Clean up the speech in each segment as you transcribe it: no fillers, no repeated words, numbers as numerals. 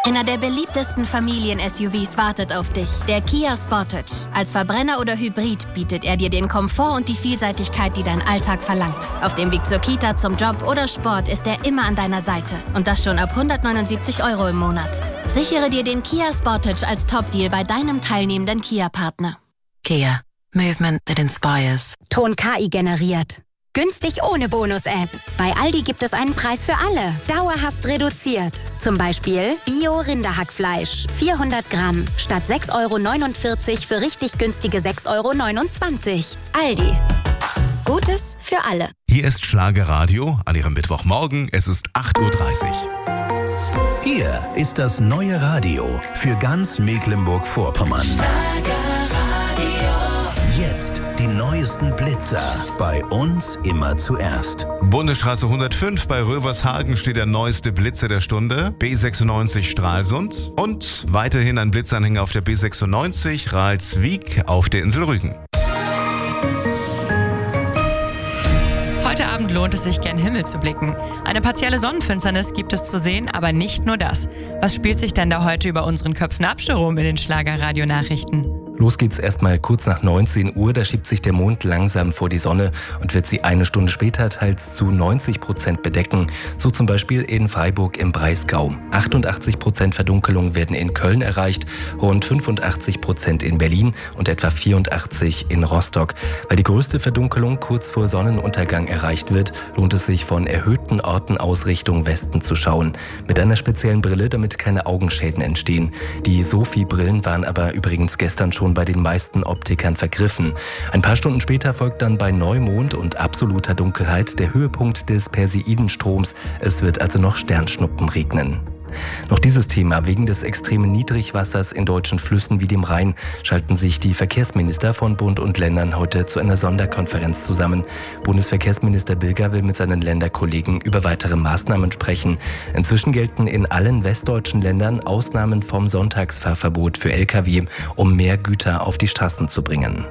Einer der beliebtesten Familien-SUVs wartet auf dich, der Kia Sportage. Als Verbrenner oder Hybrid bietet er dir den Komfort und die Vielseitigkeit, die dein Alltag verlangt. Auf dem Weg zur Kita, zum Job oder Sport ist er immer an deiner Seite. Und das schon ab 179 € im Monat. Sichere dir den Kia Sportage als Top-Deal bei deinem teilnehmenden Kia-Partner. Kia. Movement that inspires. Ton KI generiert. Günstig ohne Bonus-App. Bei Aldi gibt es einen Preis für alle. Dauerhaft reduziert. Zum Beispiel Bio-Rinderhackfleisch. 400 Gramm. Statt 6,49 € für richtig günstige 6,29 €. Aldi. Gutes für alle. Hier ist Schlagerradio an Ihrem Mittwochmorgen. Es ist 8:30 Uhr. Hier ist das neue Radio für ganz Mecklenburg-Vorpommern. Jetzt die neuesten Blitzer. Bei uns immer zuerst. Bundesstraße 105 bei Rövershagen steht der neueste Blitzer der Stunde. B96 Stralsund. Und weiterhin ein Blitzanhänger auf der B96 Ralswiek auf der Insel Rügen. Heute Abend lohnt es sich, gen Himmel zu blicken. Eine partielle Sonnenfinsternis gibt es zu sehen, aber nicht nur das. Was spielt sich denn da heute über unseren Köpfen ab, Jerome, in den Schlager-Radio-Nachrichten? Los geht's erstmal kurz nach 19 Uhr, da schiebt sich der Mond langsam vor die Sonne und wird sie eine Stunde später teils zu 90% bedecken, so zum Beispiel in Freiburg im Breisgau. 88% Verdunkelung werden in Köln erreicht, rund 85% in Berlin und etwa 84% in Rostock. Weil die größte Verdunkelung kurz vor Sonnenuntergang erreicht wird, lohnt es sich von erhöhten Orten aus Richtung Westen zu schauen. Mit einer speziellen Brille, damit keine Augenschäden entstehen. Die Sophie-Brillen waren aber übrigens gestern schon bei den meisten Optikern vergriffen. Ein paar Stunden später folgt dann bei Neumond und absoluter Dunkelheit der Höhepunkt des Perseidenstroms. Es wird also noch Sternschnuppen regnen. Noch dieses Thema: Wegen des extremen Niedrigwassers in deutschen Flüssen wie dem Rhein schalten sich die Verkehrsminister von Bund und Ländern heute zu einer Sonderkonferenz zusammen. Bundesverkehrsminister Bilger will mit seinen Länderkollegen über weitere Maßnahmen sprechen. Inzwischen gelten in allen westdeutschen Ländern Ausnahmen vom Sonntagsfahrverbot für Lkw, um mehr Güter auf die Straßen zu bringen.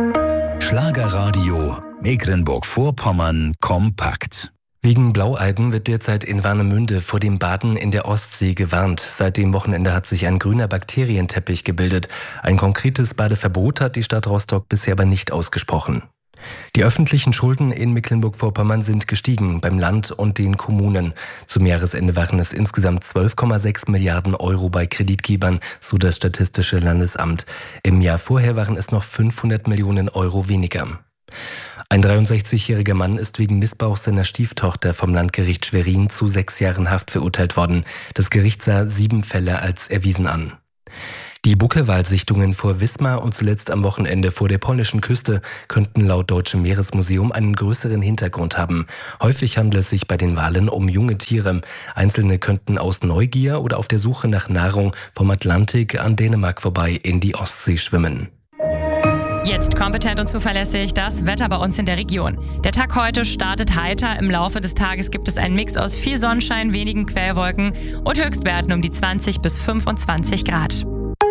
Schlagerradio Mecklenburg-Vorpommern kompakt. Wegen Blaualgen wird derzeit in Warnemünde vor dem Baden in der Ostsee gewarnt. Seit dem Wochenende hat sich ein grüner Bakterienteppich gebildet. Ein konkretes Badeverbot hat die Stadt Rostock bisher aber nicht ausgesprochen. Die öffentlichen Schulden in Mecklenburg-Vorpommern sind gestiegen beim Land und den Kommunen. Zum Jahresende waren es insgesamt 12,6 Milliarden € bei Kreditgebern, so das Statistische Landesamt. Im Jahr vorher waren es noch 500 Millionen € weniger. Ein 63-jähriger Mann ist wegen Missbrauchs seiner Stieftochter vom Landgericht Schwerin zu 6 Jahren Haft verurteilt worden. Das Gericht sah 7 Fälle als erwiesen an. Die Buckelwalsichtungen vor Wismar und zuletzt am Wochenende vor der polnischen Küste könnten laut Deutschem Meeresmuseum einen größeren Hintergrund haben. Häufig handelt es sich bei den Walen um junge Tiere. Einzelne könnten aus Neugier oder auf der Suche nach Nahrung vom Atlantik an Dänemark vorbei in die Ostsee schwimmen. Jetzt kompetent und zuverlässig das Wetter bei uns in der Region. Der Tag heute startet heiter. Im Laufe des Tages gibt es einen Mix aus viel Sonnenschein, wenigen Quellwolken und Höchstwerten um die 20 bis 25 Grad.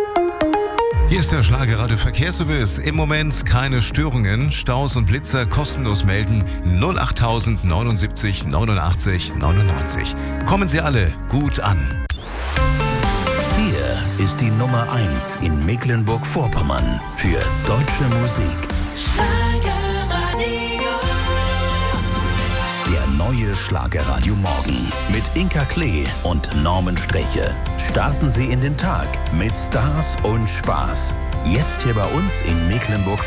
Hier ist der Schlagerradio Verkehrsservice. Im Moment keine Störungen. Staus und Blitzer kostenlos melden 08000 79 89 99. Kommen Sie alle gut an. Hier ist die Nummer 1 in Mecklenburg-Vorpommern für deutsche Musik. Schlagerradio. Der neue Schlagerradio Morgen mit Inka Klee und Norman Streche. Starten Sie in den Tag mit Stars und Spaß. Jetzt hier bei uns in Mecklenburg